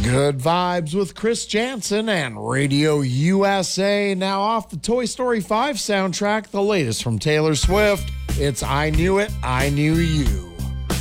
Good vibes with Chris Jansen and Radio USA. Now off the Toy Story 5 soundtrack, the latest from Taylor Swift. It's I Knew It, I Knew You.